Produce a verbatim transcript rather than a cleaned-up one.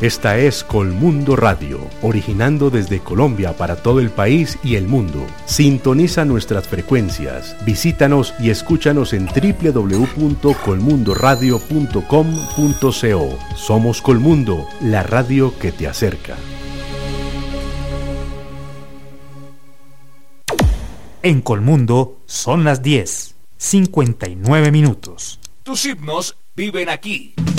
Esta es Colmundo Radio, originando desde Colombia para todo el país y el mundo. Sintoniza nuestras frecuencias, visítanos y escúchanos en doble u doble u doble u punto colmundo radio punto com punto co. Somos Colmundo, la radio que te acerca. En Colmundo son las diez, cincuenta y nueve minutos. Tus himnos viven aquí.